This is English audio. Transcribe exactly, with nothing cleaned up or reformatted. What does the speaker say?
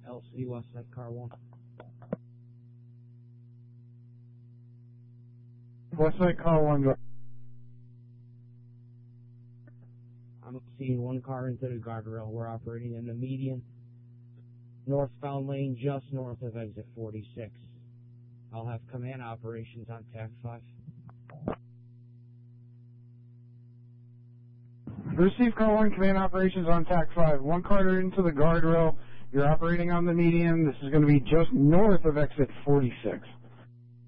L C Westside Car one. Westside Car one, go. I'm seeing one car into the guardrail. We're operating in the median northbound lane just north of exit forty-six. I'll have command operations on T A C five. Receive Car one, command operations on T A C five. One car into the guardrail. You're operating on the median. This is going to be just north of exit forty-six.